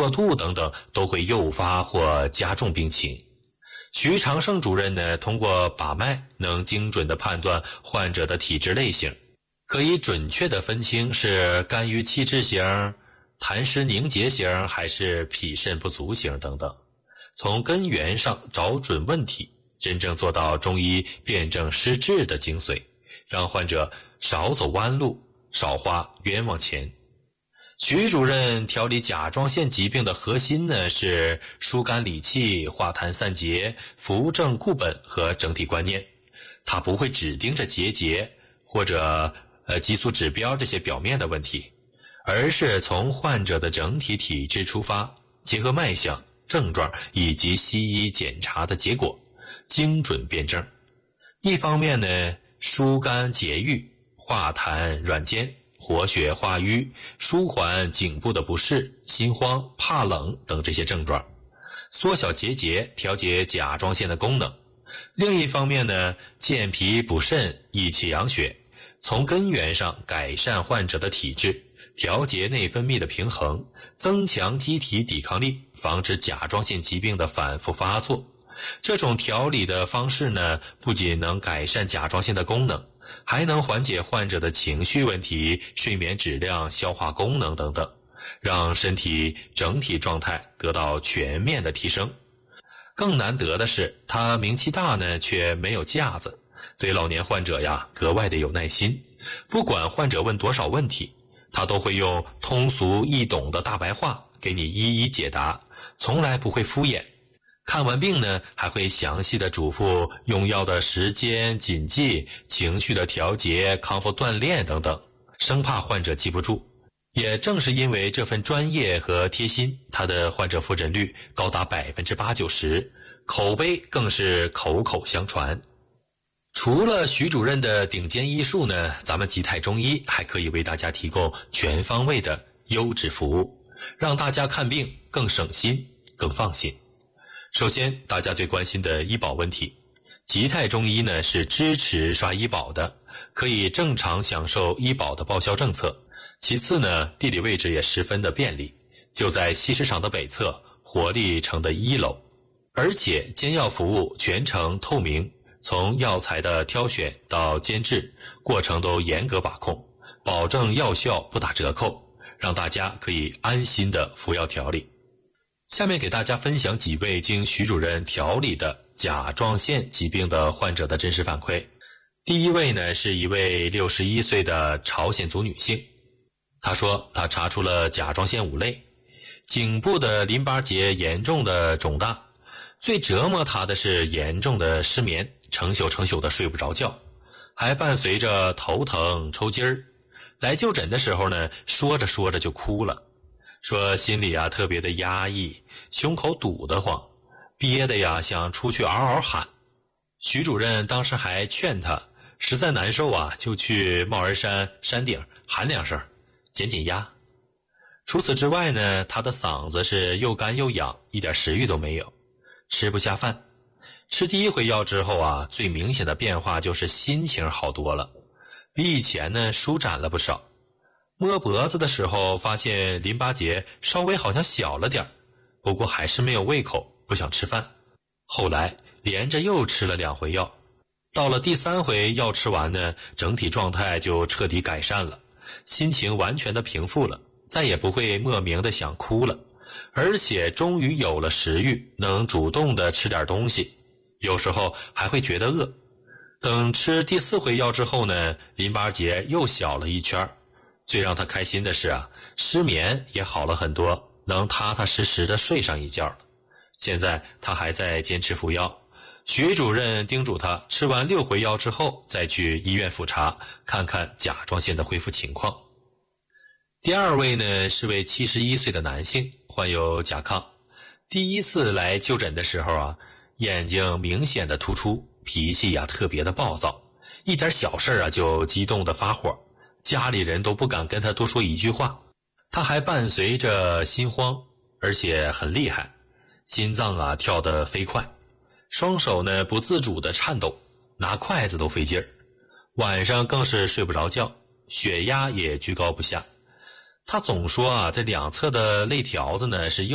过度等等，都会诱发或加重病情。徐长胜主任呢，通过把脉能精准地判断患者的体质类型，可以准确地分清是肝郁气滞型、痰湿凝结型还是脾肾不足型等等，从根源上找准问题，真正做到中医辨证施治的精髓，让患者少走弯路，少花冤枉钱。徐主任调理甲状腺疾病的核心呢，是疏肝理气、化痰散结、扶正固本和整体观念。他不会只盯着结或者激素指标这些表面的问题，而是从患者的整体体质出发，结合脉象、症状以及西医检查的结果，精准辨证。一方面呢，疏肝解郁、化痰软坚、活血化瘀，舒缓颈部的不适、心慌、怕冷等这些症状，缩小结节，调节甲状腺的功能。另一方面呢，健脾补肾、益气养血，从根源上改善患者的体质，调节内分泌的平衡，增强机体抵抗力，防止甲状腺疾病的反复发作。这种调理的方式呢，不仅能改善甲状腺的功能，还能缓解患者的情绪问题、睡眠质量、消化功能等等，让身体整体状态得到全面的提升。更难得的是，他名气大呢，却没有架子，对老年患者呀格外的有耐心。不管患者问多少问题，他都会用通俗易懂的大白话给你一一解答，从来不会敷衍。看完病呢，还会详细的嘱咐用药的时间、谨记、情绪的调节、康复锻炼等等，生怕患者记不住。也正是因为这份专业和贴心，他的患者复诊率高达80%-90%，口碑更是口口相传。除了徐主任的顶尖医术呢，咱们吉泰中医还可以为大家提供全方位的优质服务，让大家看病更省心、更放心。首先，大家最关心的医保问题，吉泰中医呢是支持刷医保的，可以正常享受医保的报销政策。其次呢，地理位置也十分的便利，就在西市场的北侧，活力城的1楼，而且煎药服务全程透明，从药材的挑选到煎制，过程都严格把控，保证药效不打折扣，让大家可以安心的服药调理。下面给大家分享几位经徐主任调理的甲状腺疾病的患者的真实反馈。第一位呢，是一位61岁的朝鲜族女性，她说她查出了甲状腺5类，颈部的淋巴结严重的肿大，最折磨她的是严重的失眠，成宿的睡不着觉，还伴随着头疼抽筋儿。来就诊的时候呢，说着说着就哭了，说心里啊特别的压抑，胸口堵得慌，憋得呀想出去嗷嗷喊。徐主任当时还劝他，实在难受啊就去帽儿山山顶喊2声，减压。除此之外呢，他的嗓子是又干又痒，一点食欲都没有，吃不下饭。吃第1回药之后啊，最明显的变化就是心情好多了，比以前呢舒展了不少。摸脖子的时候发现淋巴结稍微好像小了点，不过还是没有胃口，不想吃饭。后来连着又吃了2回药，到了第3回药吃完呢，整体状态就彻底改善了，心情完全的平复了，再也不会莫名的想哭了，而且终于有了食欲，能主动的吃点东西，有时候还会觉得饿。等吃第4回药之后呢，淋巴结又小了1圈。最让他开心的是啊，失眠也好了很多，能踏踏实实的睡上一觉了。现在他还在坚持服药，徐主任叮嘱他吃完6回药之后再去医院复查，看看甲状腺的恢复情况。第2位呢，是位71岁的男性，患有甲亢。第1次来就诊的时候啊，眼睛明显的突出，脾气呀特别的暴躁，一点小事啊就激动的发火，家里人都不敢跟他多说一句话。他还伴随着心慌，而且很厉害，心脏啊跳得飞快，双手呢不自主的颤抖，拿筷子都费劲儿。晚上更是睡不着觉，血压也居高不下。他总说啊，这2侧的肋条子呢是